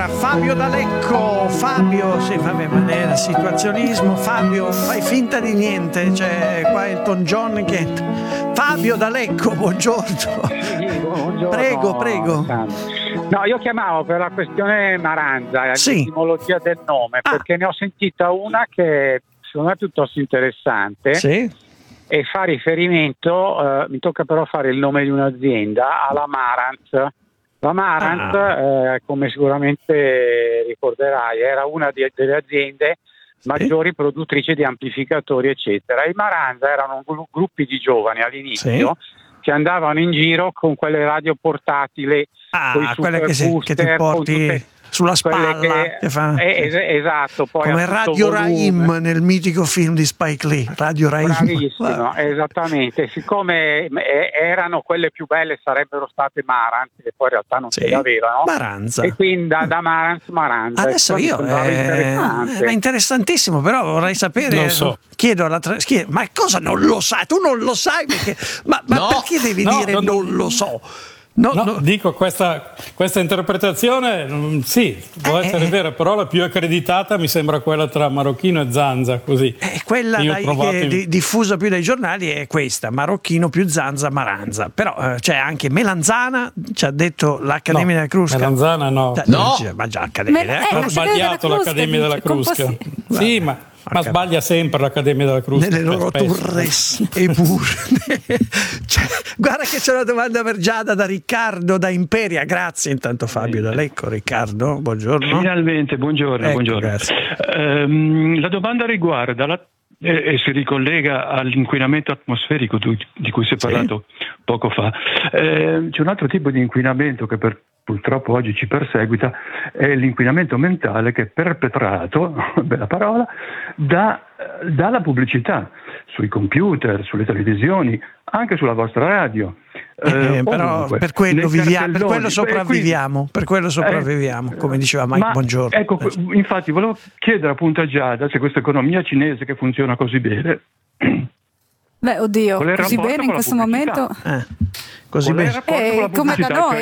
Fabio D'Alecco. Fabio, sì, vabbè, ma era situazionismo. Fabio, fai finta di niente, c'è qua Elton John che... Fabio D'Alecco, buongiorno. Sì, buongiorno. Prego. No, io chiamavo per la questione Maranza, Sì. l'etimologia del nome, perché ne ho sentita una che secondo me è piuttosto interessante. Sì. E fa riferimento, mi tocca però fare il nome di un'azienda, alla Marantz. La Marantz, come sicuramente ricorderai, era una delle aziende maggiori produttrici di amplificatori, eccetera. I Marantz erano gruppi di giovani all'inizio che andavano in giro con quelle radio portatili, quelle che ti porti sulla spalla, che fa... esatto, poi come Radio Raim nel mitico film di Spike Lee. Radio Raim, bravissimo, esattamente. Siccome erano quelle più belle, sarebbero state Marantz, che poi in realtà non si avevano, Maranza. E quindi da Marantz. Adesso io è interessantissimo, però vorrei sapere, non so. Chiedo alla ma cosa non lo sai? Tu non lo sai perché ma perché devi dire non lo so? No, dico questa interpretazione sì, può essere vera, però la più accreditata mi sembra quella tra Marocchino e Zanza, così. Quella diffusa più dai giornali è questa, Marocchino più Zanza, Maranza. Però c'è anche Melanzana, ci ha detto l'Accademia della Crusca. Melanzana no. Ma già Accademia della Crusca. Ha sbagliato l'Accademia della Crusca. Sì, ma sbaglia sempre l'Accademia della Crusca. Nelle loro turres e pure. Guarda che c'è una domanda per Giada da Riccardo da Imperia. Grazie intanto Fabio D'Alecco. Riccardo, buongiorno. Finalmente, buongiorno. Grazie. La domanda riguarda e si ricollega all'inquinamento atmosferico di cui si è parlato poco fa. C'è un altro tipo di inquinamento che purtroppo oggi ci perseguita, è l'inquinamento mentale che è perpetrato, bella parola, dalla pubblicità sui computer, sulle televisioni, anche sulla vostra radio. Però per quello viviamo, per quello sopravviviamo, come diceva Mike Bongiorno. Ecco, infatti volevo chiedere appunto a Giada se questa economia cinese che funziona così bene. Beh, oddio, così bene in questo momento. Così bene. Come da noi,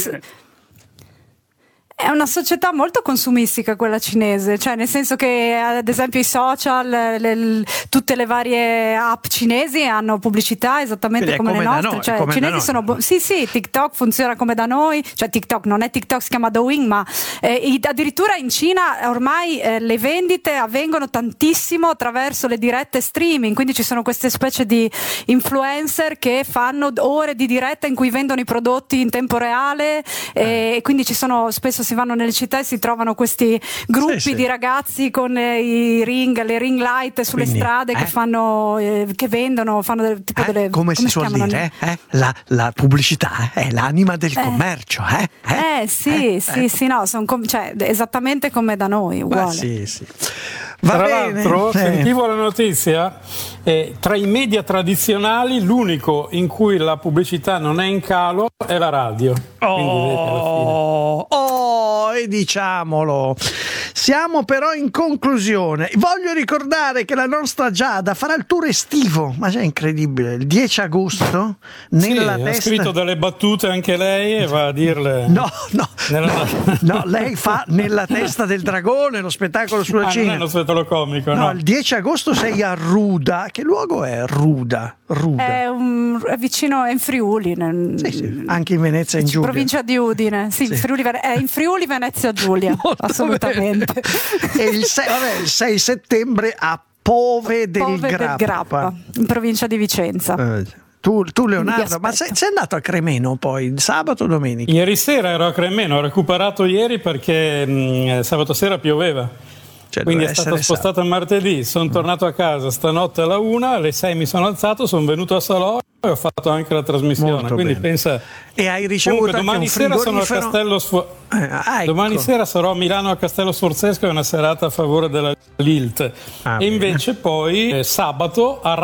è una società molto consumistica quella cinese, cioè nel senso che ad esempio i social, tutte le varie app cinesi hanno pubblicità esattamente come le nostre, cioè i cinesi sono sì, TikTok funziona come da noi, cioè TikTok non è TikTok, si chiama Douyin, ma addirittura in Cina ormai le vendite avvengono tantissimo attraverso le dirette streaming, quindi ci sono queste specie di influencer che fanno ore di diretta in cui vendono i prodotti in tempo reale e quindi ci sono spesso si vanno nelle città e si trovano questi gruppi di ragazzi con le ring light sulle strade che fanno che vendono, fanno tipo delle come si suol dire, la pubblicità è l'anima del commercio, sì, no, cioè esattamente come da noi, uguale. Tra l'altro sentivo la notizia, tra i media tradizionali l'unico in cui la pubblicità non è in calo è la radio. E diciamolo. Siamo però in conclusione. Voglio ricordare che la nostra Giada farà il tour estivo, ma è incredibile, il 10 agosto nella testa... ha scritto delle battute anche lei e va a dirle... No, lei fa Nella testa del dragone, lo spettacolo sulla Cina. Non è uno spettacolo comico, no? Il 10 agosto sei a Ruda. Che luogo è Ruda? È vicino, è in Friuli. Sì, anche in Venezia, in Giulia. Provincia di Udine, è in Friuli Venezia Giulia. Assolutamente. E il 6 settembre a Pove del Grappa, in provincia di Vicenza. Tu Leonardo, ma sei andato a Cremeno poi sabato o domenica? Ieri sera ero a Cremeno, ho recuperato ieri perché sabato sera pioveva. Quindi è stato spostato a martedì, sono tornato a casa stanotte alla 1, alle 6 mi sono alzato, sono venuto a Salò e ho fatto anche la trasmissione. Molto quindi bene. Pensa. E hai ricevuto domani sera sono al Castello Domani sera sarò a Milano al Castello Sforzesco, è una serata a favore della Lilt. E invece poi sabato a